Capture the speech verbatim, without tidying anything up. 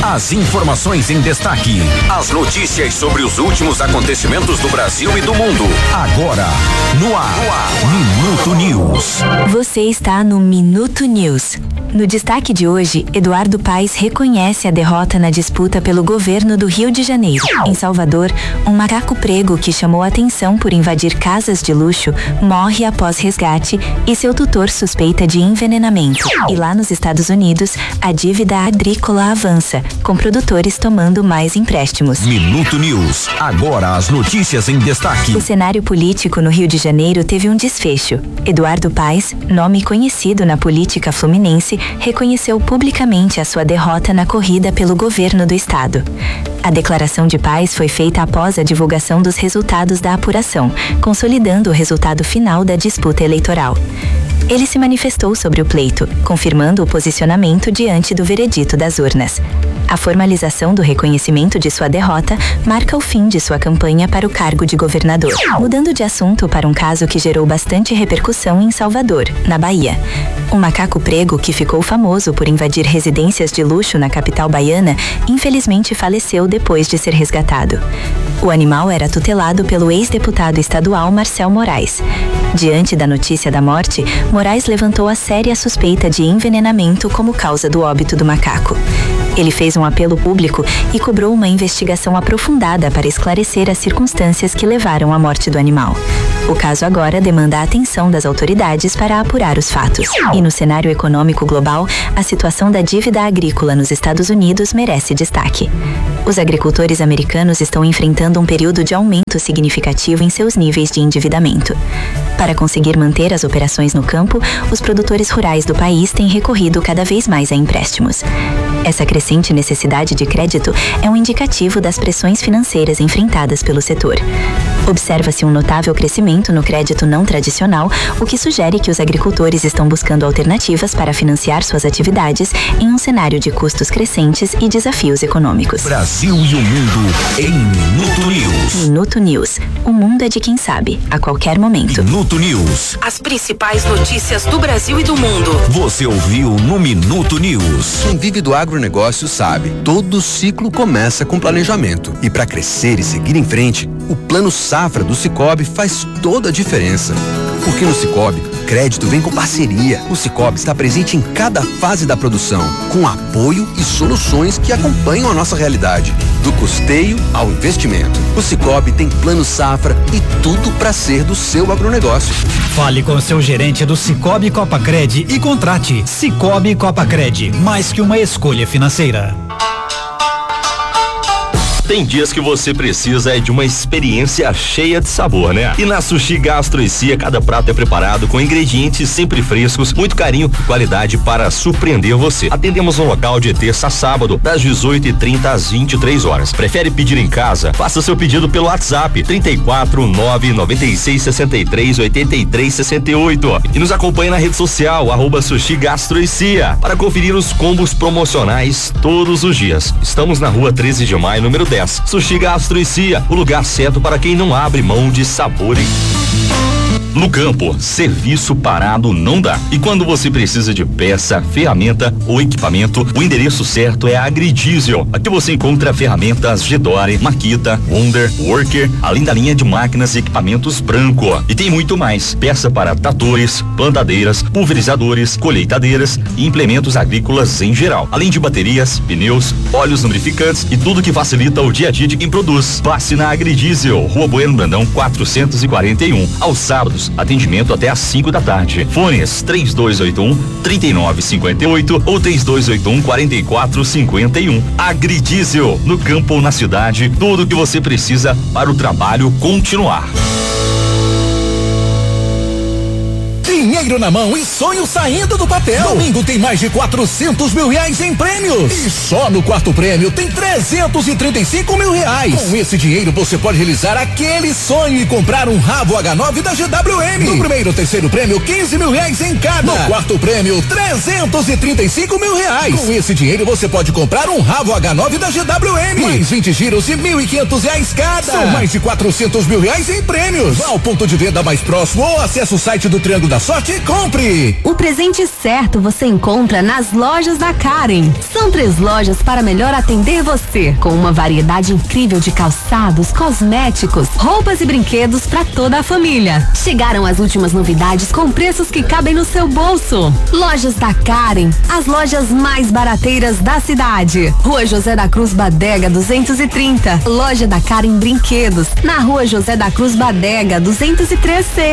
As informações em destaque. As notícias sobre os últimos acontecimentos do Brasil e do mundo. Agora, no ar, no ar. Minuto News. Você está no Minuto News. No destaque de hoje, Eduardo Paes reconhece a derrota na disputa pelo governo do Rio de Janeiro. Em Salvador, um macaco prego que chamou atenção por invadir casas de luxo morre após resgate e seu tutor suspeita de envenenamento. E lá nos Estados Unidos, a dívida agrícola avança, com produtores tomando mais empréstimos. Minuto News. Agora as notícias em destaque. O cenário político no Rio de Janeiro teve um desfecho. Eduardo Paes, nome conhecido na política fluminense, reconheceu publicamente a sua derrota na corrida pelo governo do estado. A declaração de Paes foi feita após a divulgação dos resultados da apuração, consolidando o resultado final da disputa eleitoral. Ele se manifestou sobre o pleito, confirmando o posicionamento diante do veredito das urnas. A formalização do reconhecimento de sua derrota marca o fim de sua campanha para o cargo de governador. Mudando de assunto para um caso que gerou bastante repercussão em Salvador, na Bahia. Um macaco prego que ficou famoso por invadir residências de luxo na capital baiana, infelizmente faleceu depois de ser resgatado. O animal era tutelado pelo ex-deputado estadual Marcel Moraes. Diante da notícia da morte, Moraes levantou a séria suspeita de envenenamento como causa do óbito do macaco. Ele fez um apelo público e cobrou uma investigação aprofundada para esclarecer as circunstâncias que levaram à morte do animal. O caso agora demanda a atenção das autoridades para apurar os fatos. E no cenário econômico global, a situação da dívida agrícola nos Estados Unidos merece destaque. Os agricultores americanos estão enfrentando um período de aumento significativo em seus níveis de endividamento. Para conseguir manter as operações no campo, os produtores rurais do país têm recorrido cada vez mais a empréstimos. Essa crescente necessidade de crédito é um indicativo das pressões financeiras enfrentadas pelo setor. Observa-se um notável crescimento no crédito não tradicional, o que sugere que os agricultores estão buscando alternativas para financiar suas atividades em um cenário de custos crescentes e desafios econômicos. Brasil e o mundo em Minuto News. Minuto News. O mundo é de quem sabe, a qualquer momento. Minuto News. As principais notícias do Brasil e do mundo. Você ouviu no Minuto News. Quem vive do agronegócio sabe, todo ciclo começa com planejamento. E para crescer e seguir em frente, o Plano Safra do Sicoob faz toda a diferença. Porque no Sicoob, crédito vem com parceria. O Sicoob está presente em cada fase da produção, com apoio e soluções que acompanham a nossa realidade, do custeio ao investimento. O Sicoob tem Plano Safra e tudo para ser do seu agronegócio. Fale com seu gerente do Sicoob Copacred e contrate Sicoob Copacred, mais que uma escolha financeira. Tem dias que você precisa é de uma experiência cheia de sabor, né? E na Sushi Gastro e Cia, cada prato é preparado com ingredientes sempre frescos, muito carinho e qualidade para surpreender você. Atendemos no local de terça a sábado, das dezoito e trinta às vinte e três horas. Prefere pedir em casa? Faça seu pedido pelo WhatsApp trinta e quatro, nove noventa e seis, sessenta e três, oitenta e três, sessenta e oito. E nos acompanhe na rede social, arroba Sushi Gastro e Cia, para conferir os combos promocionais todos os dias. Estamos na rua treze de maio, número dez. Sushi Gastro e Cia, o lugar certo para quem não abre mão de sabor. No campo, serviço parado não dá. E quando você precisa de peça, ferramenta ou equipamento, o endereço certo é a Agridiesel. Aqui você encontra ferramentas Gedore, Makita, Wonder, Worker, além da linha de máquinas e equipamentos Branco. E tem muito mais. Peça para tratores, plantadeiras, pulverizadores, colheitadeiras e implementos agrícolas em geral. Além de baterias, pneus, óleos lubrificantes e tudo que facilita o dia a dia de quem produz. Passe na Agridiesel, Rua Bueno Brandão quatrocentos e quarenta e um. Aos sábados, atendimento até às cinco da tarde. Fones três dois oito um, três nove cinco oito ou três dois oito um, quatro quatro cinco um. Agridiesel, no campo ou na cidade, tudo o que você precisa para o trabalho continuar. Dinheiro na mão e sonho saindo do papel. Domingo tem mais de quatrocentos mil reais em prêmios. E só no quarto prêmio tem trezentos e trinta e cinco mil reais. Com esse dinheiro você pode realizar aquele sonho e comprar um Ravo H nove da G W M. No primeiro e terceiro prêmio, quinze mil reais em cada. No quarto prêmio, trezentos e trinta e cinco mil reais. Com esse dinheiro você pode comprar um Ravo H nove da G W M. Mais vinte giros de mil e quinhentos reais cada. São mais de quatrocentos mil reais em prêmios. Vá ao ponto de venda mais próximo ou acesse o site do Triângulo da Sorte e e compre. O presente certo você encontra nas lojas da Karen. São três lojas para melhor atender você, com uma variedade incrível de calçados, cosméticos, roupas e brinquedos para toda a família. Chegaram as últimas novidades com preços que cabem no seu bolso. Lojas da Karen, as lojas mais barateiras da cidade. Rua José da Cruz Badega duzentos e trinta. Loja da Karen Brinquedos, na Rua José da Cruz Badega duzentos e três C.